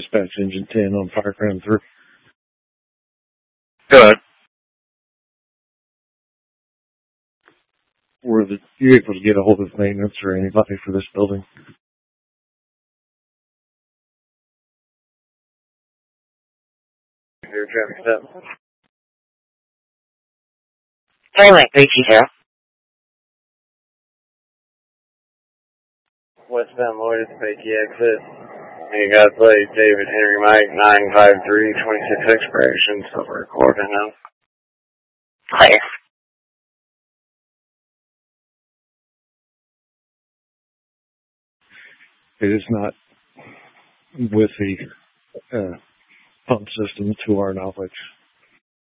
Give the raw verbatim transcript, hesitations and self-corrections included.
dispatch engine ten on Firecrown three. Good. Were the, you able to get a hold of maintenance or anybody for this building? Your traffic stop. Silent, three two zero. Westbound Lloyd, Fakey exit. You got plate David Henry Mike nine five three twenty-six expiration. So we're recording now. Clear. It is not with the uh, pump system to our knowledge.